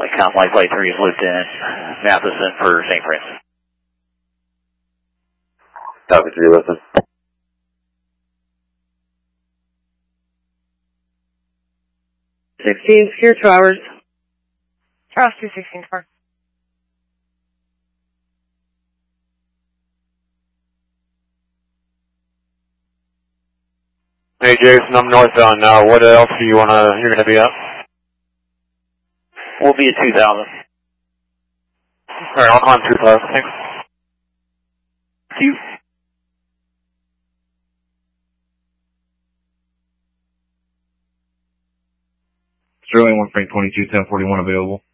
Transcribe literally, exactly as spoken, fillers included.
Complex Flight three is Lieutenant Matheson for Saint Francis. Copy three, listen. sixteen, secure two hours. Charles two sixteen four. Hey Jason, I'm northbound now. What else do you wanna, you're gonna be up? We'll be at two thousand. Alright, I'll climb two thousand, thanks. Thank you. Sterling one frame twenty-two, ten forty-one available.